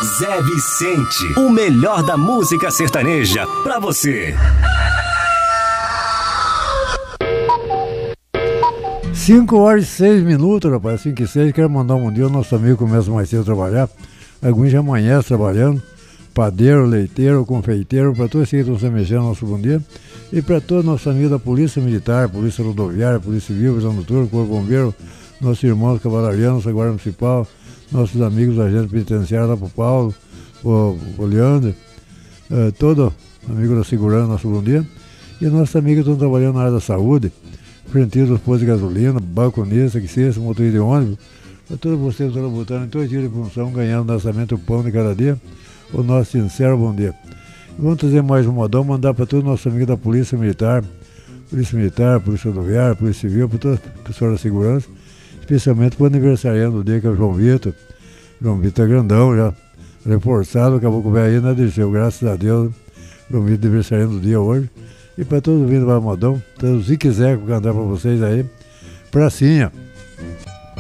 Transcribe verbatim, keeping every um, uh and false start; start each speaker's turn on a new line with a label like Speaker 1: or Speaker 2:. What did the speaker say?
Speaker 1: Zé Vicente, o melhor da música sertaneja pra você.
Speaker 2: cinco horas e seis minutos, rapaz, cinco e seis. Quero mandar um bom dia ao nosso amigo que começa mais cedo a trabalhar. Alguns já amanhece trabalhando. Padeiro, leiteiro, confeiteiro, para todos que estão se mexendo, nosso bom dia. E para todos nossos amigos da Polícia Militar, Polícia Rodoviária, Polícia Civil, Visão Noturna, Corpo Bombeiro, nossos irmãos cavalarianos, a Guarda Municipal, nossos amigos agentes penitenciários lá pro Paulo, o, o Leandro, eh, todo amigo da segurança, nosso bom dia. E nossos amigos que estão trabalhando na área da saúde, frente dos postos de gasolina, balconista, que seja, motorista de ônibus, para todos vocês que estão botando em todos os dias de função, ganhando lançamento do pão de cada dia, o nosso sincero bom dia. E vamos trazer mais um modão, mandar para todos os nossos amigos da Polícia Militar, Polícia Militar, Polícia Rodoviária, Polícia Civil, para todas as pessoas da segurança, especialmente para o aniversariante do dia, que é o João Vitor. João Vitor é grandão já, reforçado, acabou com o velho aí, né, desceu, graças a Deus. João Vitor aniversariante do dia hoje. E para todos vindo para o modão, então, se quiser cantar para vocês aí, pracinha.